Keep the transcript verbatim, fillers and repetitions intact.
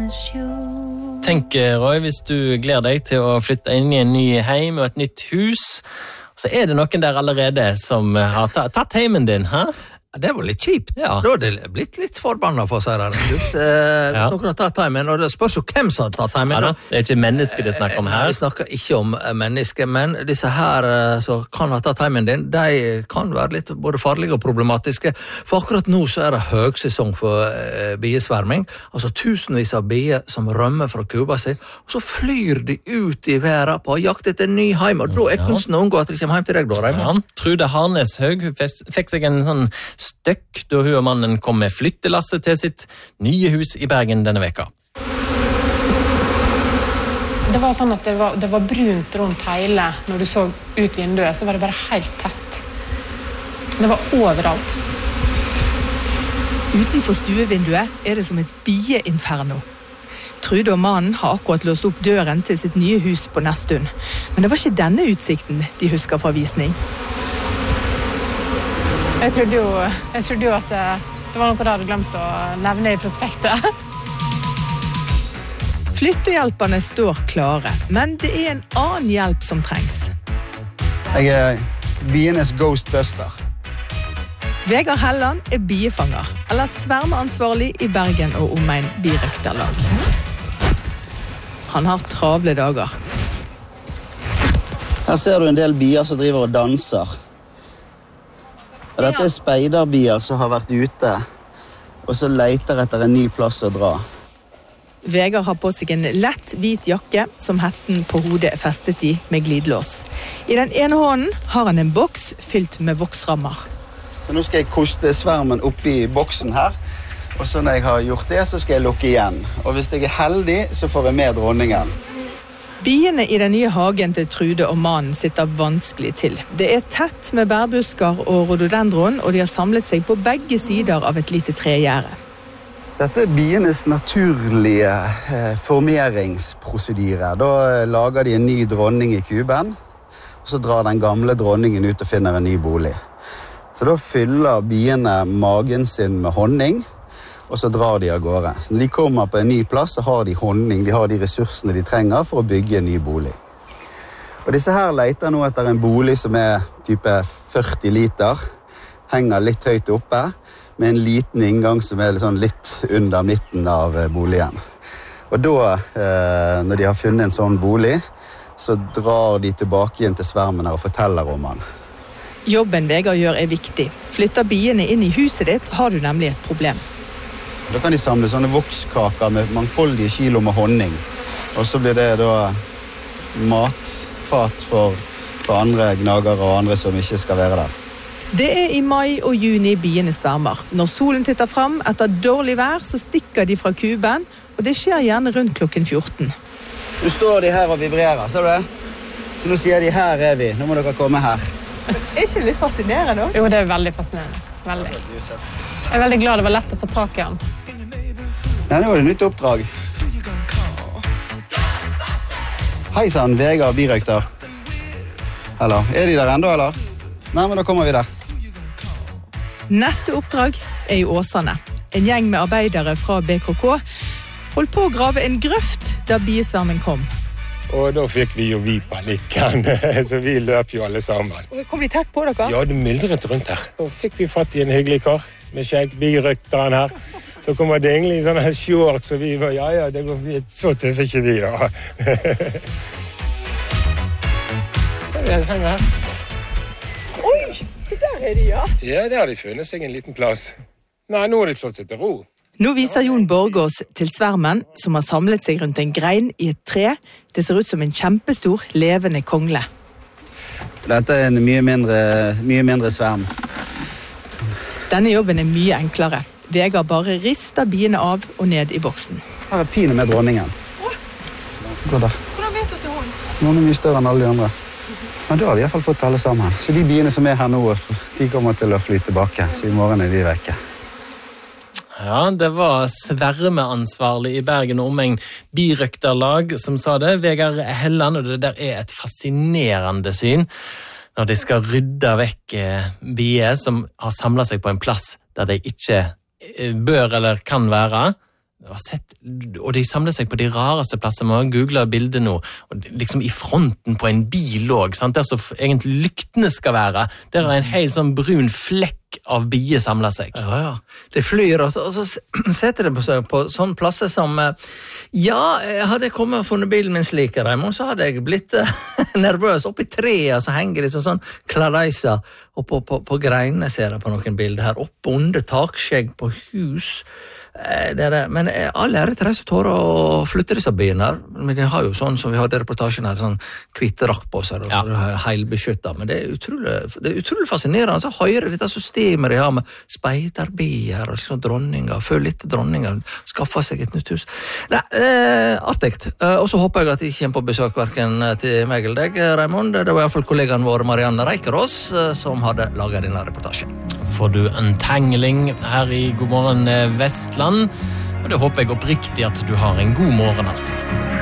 Tenk, Roy, hvis du gleder deg til å flytte inn i en ny heim og et nytt hus, så er det noen der allerede som har tatt heimen din, hæ? Det var litt kjipt. Ja. Da hadde det blitt litt forbannet for seg der. Eh, ja. Noen har tatt heimen, og det spørs jo hvem som har tatt heimen. Ja, det er ikke mennesker det snakker om her. Vi snakker ikke om mennesker, men disse her som kan ha tatt heimen din, de kan være litt både farlige og problematiske. For akkurat nå så er det høgsesong for eh, biesverming. Altså tusenvis av bier som rømmer fra kuba si, og så flyr de ut i været på jakt etter en ny heim, og da er kunsten å unngå at de kommer hjem til deg da, Raimond. Ja, Trude Harneshaug fikk seg en sånn støkk da hun og mannen kom med flyttelasset til sitt nye hus i Bergen denne veka. Det var sånn at det var, det var brunt rundt hele. Når du så ut vinduet, så var det bare helt tett. Det var overalt. Utenfor stuevinduet er det som et bieinferno. Trude og mannen har akkurat låst opp døren til sitt nye hus på Nesttun. Men det var ikke denne utsikten de husker fra visning. Jeg trodde jo, jeg trodde jo at det, det var noe de hadde glemt å nevne i prospektet. Flyttehjelperne står klare, men det er en annen hjelp som trengs. Jeg er bienes ghostbuster. Vegard Helland er biefanger, eller svermeansvarlig i Bergen og omegn birøkterlag. Han har travle dager. Her ser du en del bier som driver og danser. Og dette er speiderbier som har vært ute, og så leter etter en ny plass å dra. Vegard har på seg en lett hvit jakke som hetten på hodet er festet i med glidelås. I den ene hånden har han en boks fylt med voksrammer. Så nå skal jeg koste svermen oppi boksen her, og så når jeg har gjort det, så skal jeg lukke igjen. Og hvis jeg er heldig, så får jeg med dronningen. Biene i den nye hagen til Trude og mannen sitter vanskelig til. Det er tett med bærbusker og rhododendron, og de har samlet seg på begge sider av et lite tregjerde. Dette er bienes naturlige eh, formeringsprosedyre. Da lager de en ny dronning i kuben, og så drar den gamle dronningen ut og finner en ny bolig. Så da fyller biene magen sin med honning, og så drar de av gårde. Så når de kommer på en ny plass, så har de honning, de har de ressursene de trenger for å bygge en ny bolig. Og disse her leter nå etter en bolig som er type førti liter, henger litt høyt oppe, med en liten inngang som er sånn litt under midten av boligen. Og da, eh, når de har funnet en sånn bolig, så drar de tilbake igjen til svermen og forteller om den. Jobben Vegard gjør er viktig. Flytter biene inn i huset ditt, har du nemlig et problem. Da kan de samle sånne vokskaker med mangfoldige kilo med honning. Og så blir det da matfat for, for andre gnagere og andre som ikke skal være der. Det er i mai og juni biene svermer. Når solen titter fram etter dårlig vær, så stikker de fra kuben, og det skjer gjerne rundt klokken fjorten. Nå står de her og vibrerer, ser du det? Så nå sier de, her er vi, nå må dere komme her. Er ikke det litt fascinerende? Jo, det er veldig fascinerende. Veldig. Jeg er veldig glad det var lett å få tak i han. Ja, nå var det nytt oppdrag. Hei sann, Vegard birøkter. Eller, er de der enda, eller? Nei, men da kommer vi der. Neste oppdrag er i Åsane. En gjeng med arbeidere fra B K K holdt på å grave en grøft da biesvermen kom. Og da fikk vi jo vi panikken, så vi løp jo alle sammen. Kom de tett på dere? Ja, det myldret rundt her. Da fikk vi fatt i en hyggelig kar med skjegg, birøkteren her. Så kommer det egentlig en sånn her shorts, og vi var, ja, ja, det går vi, så tøffe ikke vi da. Jeg henger her. Oi, så der er de, ja. Ja, der har de funnet seg en liten plass. Nei, nå har de slått seg til ro. Nå viser Jon Borgås til svermen som har samlet seg rundt en grein i et tre. Det ser ut som en kjempestor, levende kongle. Dette er en mye mindre, mye mindre sverm. Denne jobben er mye enklere. Vegard bare rister biene av og ned i boksen. Her er pine med dronningen. Gå der. Hvordan vet du at det er hun? Noen er mye større enn alle de andre. Men da har vi i hvert fall fått alle sammen. Så de biene som er her nå, de kommer til å fly tilbake. Så i morgen er de vekke. Ja, det var svermeansvarlig i Bergen og omegn birøkterlag som sa det, Vegard Helland, og det der er et fascinerende syn når de skal rydde vekk bier som har samlet seg på en plass der de ikke bør eller kan være, har sett, og de samler seg på de rareste plasser. Man googler bildet nå, og liksom i fronten på en bil også, sant? Der så egentlig lyktene skal være, der er en helt sånn brun flekk av bier samler seg. Ja, ja. Det flyr, og så, og så setter det på seg på sånne plasser som, ja, hadde jeg kommet og funnet bilen min slik, Raimond, så hadde jeg blitt nervøs. Oppi treet, så henger de sånn, sånn klareiser, og på, på, på greinene ser jeg på noen bilder her, opp under takskjegg på hus. Det er det. Men alle er til de som tårer å flytte disse biene her. Men de har jo sånn som vi hadde i reportasjen her, sånn kvitte rakkpåser og ja. Heilbeskyttet. Men det er utrolig, det er utrolig fascinerende så høyre dette systemet de har med speiderbier og liksom dronninger, før litt dronninger, skaffer seg et nytt hus. Nei, eh, artigt. Eh, og så håper jeg at de ikke kommer på besøk hverken til meg eller deg, Raimond. Det var i hvert fall kollegaen vår Marianne Reikerås eh, som hadde laget denne reportasjen. Får du en tengling her i God morgen Vestland, og det håper jeg oppriktig at du har en god morgen altså.